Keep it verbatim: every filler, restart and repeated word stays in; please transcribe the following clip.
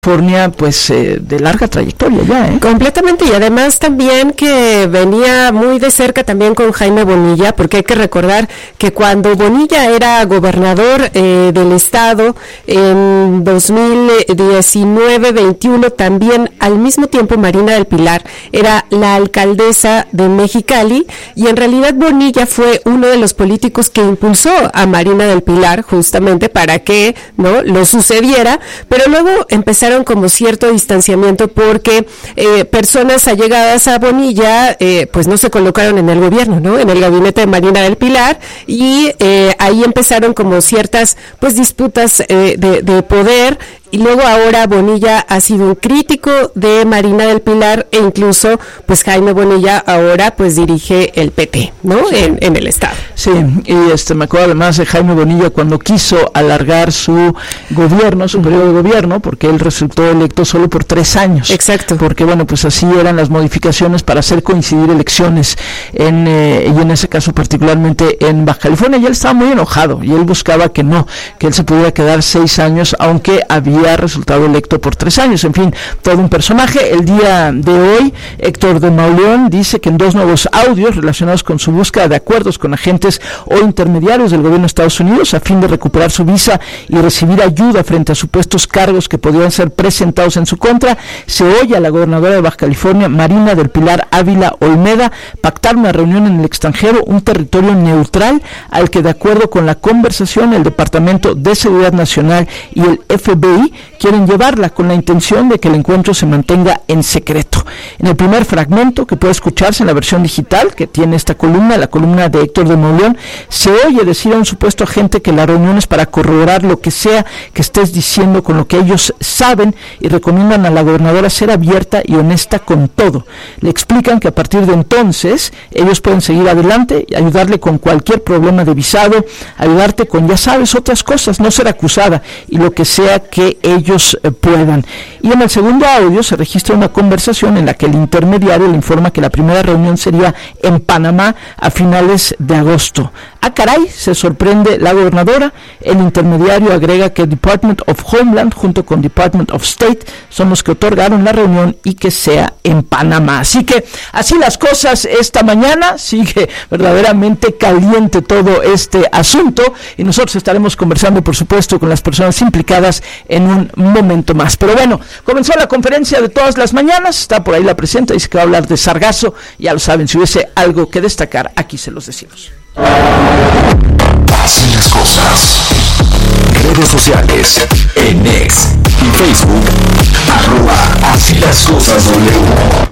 California, pues eh, de larga trayectoria ya, ¿eh? Completamente, y además también que venía muy de cerca también con Jaime Bonilla, porque hay que recordar que cuando Bonilla era gobernador eh, del estado en dos mil diecinueve veintiuno, también al mismo tiempo Marina del Pilar era la alcaldesa de Mexicali, y en realidad Bonilla fue uno de los políticos que impulsó a Marina del Pilar justamente para que no lo sucediera, pero luego empezaron como cierto distanciamiento porque eh, personas allegadas a Bonilla eh, pues no se colocaron en el gobierno, ¿no? En el gabinete de Marina del Pilar, y eh, ahí empezaron como ciertas pues disputas eh, de, de poder. Y luego ahora Bonilla ha sido un crítico de Marina del Pilar, e incluso pues Jaime Bonilla ahora pues dirige el P T, ¿no? Sí. En, en el estado. Sí, y este me acuerdo además de Jaime Bonilla cuando quiso alargar su gobierno, su uh-huh. periodo de gobierno, porque él resultó electo solo por tres años. Exacto. Porque bueno, pues así eran las modificaciones para hacer coincidir elecciones en eh, y en ese caso particularmente en Baja California, y él estaba muy enojado y él buscaba que no, que él se pudiera quedar seis años, aunque había ha resultado electo por tres años. En fin, todo un personaje. El día de hoy, Héctor de Mauleón dice que en dos nuevos audios relacionados con su búsqueda de acuerdos con agentes o intermediarios del gobierno de Estados Unidos a fin de recuperar su visa y recibir ayuda frente a supuestos cargos que podrían ser presentados en su contra, se oye a la gobernadora de Baja California, Marina del Pilar Ávila Olmeda, pactar una reunión en el extranjero, un territorio neutral al que, de acuerdo con la conversación, el Departamento de Seguridad Nacional y el F B I quieren llevarla con la intención de que el encuentro se mantenga en secreto. En el primer fragmento, que puede escucharse en la versión digital que tiene esta columna, la columna de Héctor de Mauleón, se oye decir a un supuesto agente que la reunión es para corroborar lo que sea que estés diciendo con lo que ellos saben, y recomiendan a la gobernadora ser abierta y honesta con todo. Le explican que a partir de entonces ellos pueden seguir adelante y ayudarle con cualquier problema de visado, ayudarte con, ya sabes, otras cosas, no ser acusada y lo que sea que ellos eh, puedan. Y en el segundo audio se registra una conversación en la que el intermediario le informa que la primera reunión sería en Panamá a finales de agosto. Ah, caray, se sorprende la gobernadora. El intermediario agrega que Department of Homeland junto con Department of State son los que otorgaron la reunión y que sea en Panamá. Así que así las cosas esta mañana, sigue verdaderamente caliente todo este asunto, y nosotros estaremos conversando, por supuesto, con las personas implicadas en un momento más. Pero bueno, comenzó la conferencia de todas las mañanas, está por ahí la presidenta, dice que va a hablar de sargazo, ya lo saben, si hubiese algo que destacar, aquí se los decimos. Así las cosas. Redes sociales, en X y Facebook, arroba Así las cosas W.